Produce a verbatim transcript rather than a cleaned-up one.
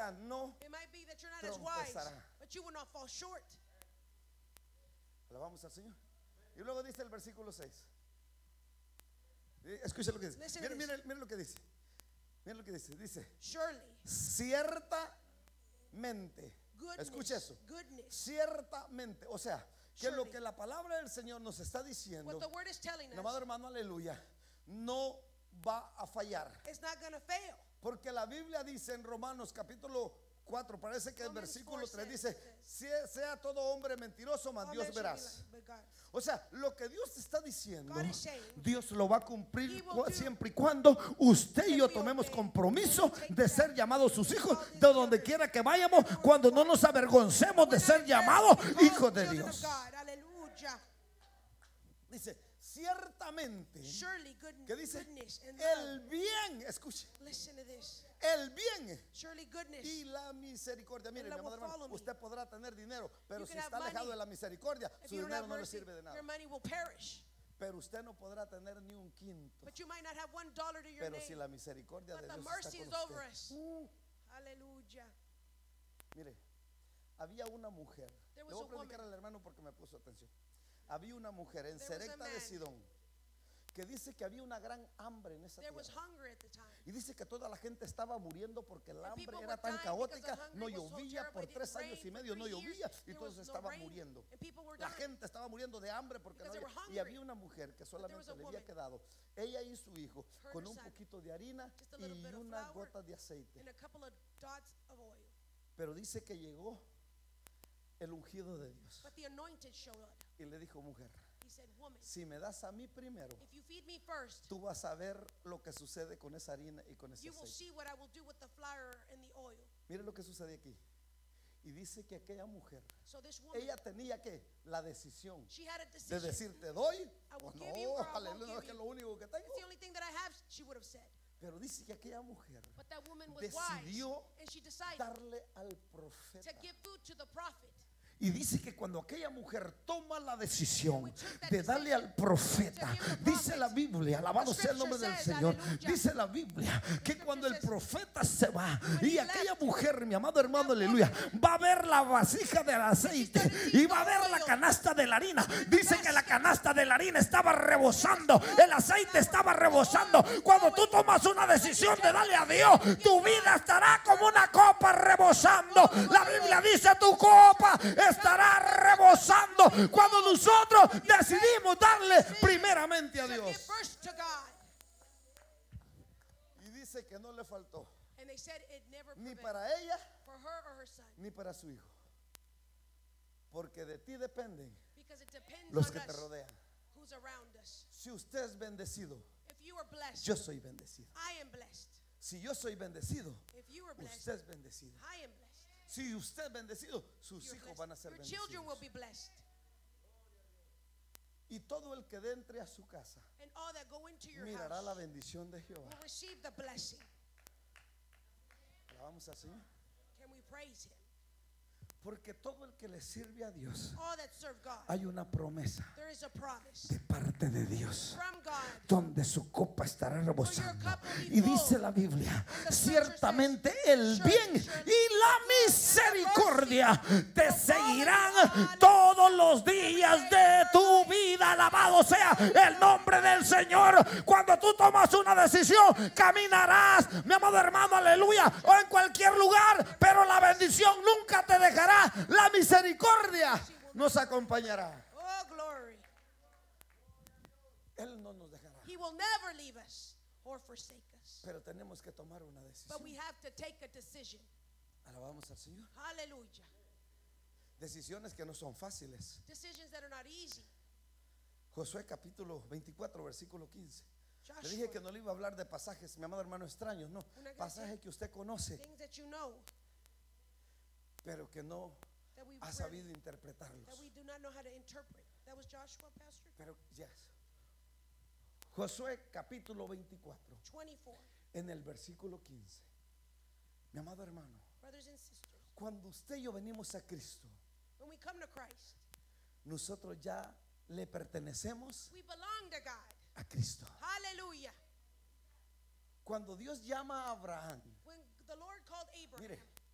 sabia, no It might be that you're not as wise, trompezará. but you will not fall short. Alabamos al Señor. Y luego dice el versículo seis. Escucha lo que dice. Listen to Miren, this. miren, miren lo que dice. Miren lo que dice. Dice, Surely, ciertamente. goodness, Escucha eso. goodness. Ciertamente. O sea, que lo Surely. que la palabra del Señor nos está What diciendo, the word is telling mi amado us, hermano, aleluya, no va a fallar. it's not going to fail. Porque la Biblia dice en Romanos capítulo cuatro, parece que el Romans versículo four tres says, dice, "Sie- sea todo hombre mentiroso, mas All Dios men shall be verás." like- but God. O sea, lo que Dios está diciendo, God is saying, Dios lo va a cumplir He will cu- do siempre y cuando usted y if yo we tomemos obey, compromiso and we take de that, ser llamados sus hijos, all these de donde children, quiera que vayamos, cuando no nos avergoncemos de We're ser not llamados embarrassed to be hijos called de children of Dios. God. Hallelujah. Dice, ciertamente, Surely good, que dice, goodness and el love. bien, escuche, Listen to this. el bien Surely goodness. y la misericordia. Mire, mi love amado will hermano, follow me. usted podrá tener dinero, pero You si can have está alejado money. de la misericordia, If su you don't dinero have no le mercy, sirve de nada. your money will perish. Pero usted no podrá tener ni un quinto. But you might not have one dollar to your Pero name. si la misericordia But de the Dios mercy está is con over usted. us. Uh, Hallelujah. Mire, había una mujer. There Le was voy a a predicar woman. al hermano porque me puso atención. Había una mujer en There was a Serepta de man. Sidón que dice que había una gran hambre en esa There was tierra. hunger at the time. Y dice que toda la gente estaba muriendo porque el And hambre people era were tan dying caótica, because the no hungry was so llovía terrible, por it didn't tres años rain y for medio, no three years, llovía y there todos was no estaban rain, muriendo. and people were La dying. gente estaba muriendo de hambre porque no Because they había. were Y hungry. había una mujer que there solamente was a le había woman, quedado ella y su hijo her con and un her son, poquito de harina just a little y bit of unas flour gotas de aceite. And a couple of dots of oil. Pero dice que llegó el ungido de Dios But the anointed showed up. y le dijo, mujer, He said, woman, si me das a mí primero, if you feed me first, tú vas a ver lo que sucede con esa harina y con ese you will aceite. see what I will do with the flour and the oil. Mire lo que sucede aquí. Y dice que aquella mujer, So this woman, ella tenía que la decisión she had a de decision. decir, te doy I o will no, give you or I won't aleluya, no es give que you. lo único que tengo. It's the only thing that I have, she would have said. Pero dice que aquella mujer But that woman was decidió wise, and she decided darle al to profeta. give food to the prophet. Y dice que cuando aquella mujer toma la decisión de darle al profeta, dice la Biblia, alabado sea el nombre del Señor, dice la Biblia que cuando el profeta se va y aquella mujer, mi amado hermano, aleluya, va a ver la vasija del aceite y va a ver la canasta de la harina. Dice que la canasta de la harina estaba rebosando, el aceite estaba rebosando. Cuando tú tomas una decisión de darle a Dios, tu vida estará como una copa rebosando. La Biblia dice, tu copa estará rebosando cuando nosotros decidimos darle primeramente a To give Dios. first to God. Y dice que no le faltó And they said it never ni prevailed para ella for her or her son. ni para su hijo, porque de ti dependen Because it depends los on que te us rodean. who's around us. Si usted es bendecido, If you are blessed, yo soy bendecido. I am blessed. Si yo soy bendecido, If you are blessed, usted es bendecido. I am blessed. Si usted es bendecido, sus You're hijos blessed. van a ser Your children will bendecidos. be blessed. Y todo el que entre a su casa And all that go into your mirará la house bendición de Jehová. will receive the blessing. Alabamos al Señor. Can we praise him? Porque todo el que le sirve a Dios, All that serve God, hay una promesa there is a promise de parte de Dios, from God. donde su copa estará rebosando. Y dice la Biblia, ciertamente el bien y la misericordia te seguirán todos los días de tu vida. Alabado sea el nombre del Señor. Cuando tú tomas una decisión, caminarás, mi amado hermano, aleluya, o en cualquier lugar, pero la bendición nunca te dejará. La misericordia nos acompañará. Oh, glory. Él no nos dejará. He will never leave us or forsake us. Pero tenemos que tomar una But decisión. we have to take a decision. Alabamos al Señor. Hallelujah. Decisiones que no son fáciles. Decisions that are not easy. Josué capítulo veinticuatro, versículo quince. Le Joshua, dije que no le iba a hablar de pasajes, mi amado hermano, extraños, no. Pasajes que usted conoce, things that you know pero que no that we've ha read, sabido that interpretarlos. we do not know how to interpret. That was Joshua, Pastor? Pero ya. Josué capítulo veinticuatro, twenty-four. en el versículo quince. Mi amado hermano, Brothers and sisters, cuando usted y yo venimos a Cristo, when we come to Christ, nosotros ya le pertenecemos we belong to God. a Cristo. Hallelujah. Cuando Dios llama a Abraham, When the Lord called Abraham, mire,